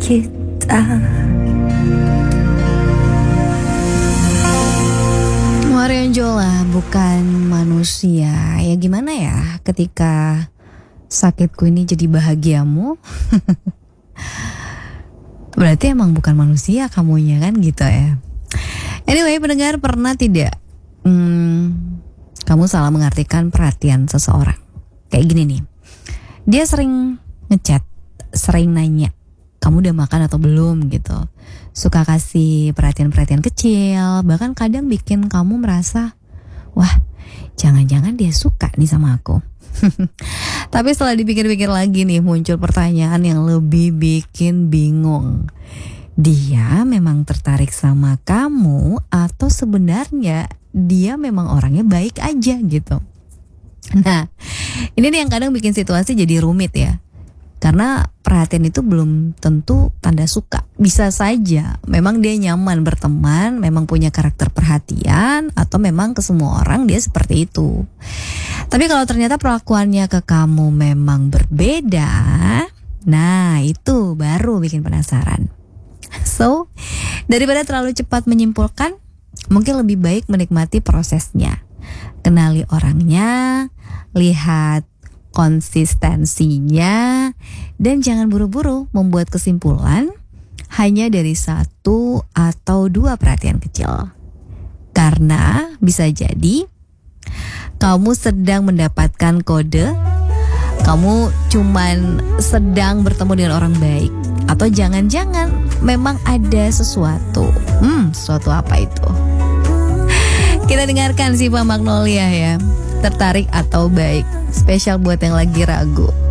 kita. Marion Jola, bukan manusia. Ya gimana ya ketika sakitku ini jadi bahagiamu? Berarti emang bukan manusia kamunya kan gitu ya. Anyway, pendengar, pernah tidak kamu salah mengartikan perhatian seseorang? Kayak gini nih, dia sering ngechat, sering nanya kamu udah makan atau belum gitu. Suka kasih perhatian-perhatian kecil, bahkan kadang bikin kamu merasa, wah jangan-jangan dia suka nih sama aku. Tapi setelah dipikir-pikir lagi nih, muncul pertanyaan yang lebih bikin bingung. Dia memang tertarik sama kamu atau sebenarnya dia memang orangnya baik aja gitu. Nah, ini nih yang kadang bikin situasi jadi rumit ya. Karena perhatian itu belum tentu tanda suka. Bisa saja memang dia nyaman berteman, memang punya karakter perhatian, atau memang ke semua orang dia seperti itu. Tapi kalau ternyata perlakuannya ke kamu memang berbeda, nah itu baru bikin penasaran. So, daripada terlalu cepat menyimpulkan, mungkin lebih baik menikmati prosesnya. Kenali orangnya, lihat konsistensinya, dan jangan buru-buru membuat kesimpulan hanya dari satu atau dua perhatian kecil. Karena bisa jadi kamu sedang mendapatkan kode, kamu cuman sedang bertemu dengan orang baik, atau jangan-jangan memang ada sesuatu. Sesuatu apa itu? Kita dengarkan Siva Magnolia ya, tertarik atau baik. Spesial buat yang lagi ragu.